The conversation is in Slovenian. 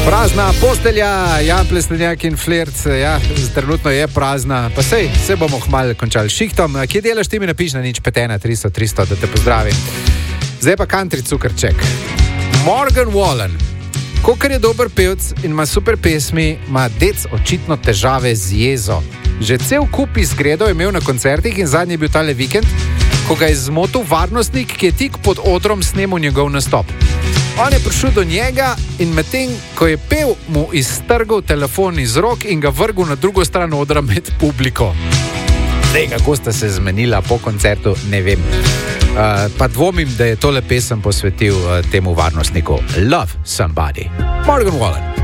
Prazna postelja, Jan Plestenjak in Flirt, ja, trenutno je prazna, pa se bomo hmalo končali šihtom. Kje delaš, ti mi napiš na nič 51300, da te pozdravim. Zdaj pa country cukrček. Morgan Wallen, kokar je dober pevc in ima super pesmi, ima dec očitno težave z jezo. Že cel kup izgredov je imel na koncertih in zadnji je bil tale vikend, ko ga je zmotil varnostnik, ki je tik pod odrom snemal njegov nastop. On je prišel do njega in medtem, ko je pel, mu iztrgal telefon iz rok in ga vrgel na drugo stran odra med publiko. Zdaj, kako sta se zmenila po koncertu, ne vem. Pa dvomim, da je tole pesem posvetil temu varnostniku. Love Somebody. Morgan Wallen.